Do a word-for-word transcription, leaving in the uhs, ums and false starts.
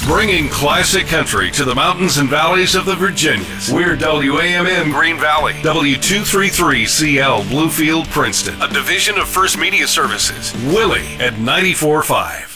Bringing classic country to the mountains and valleys of the Virginias. We're W A M M Green Valley, W two thirty-three C L Bluefield, Princeton, a division of First Media Services. Willie at ninety-four point five.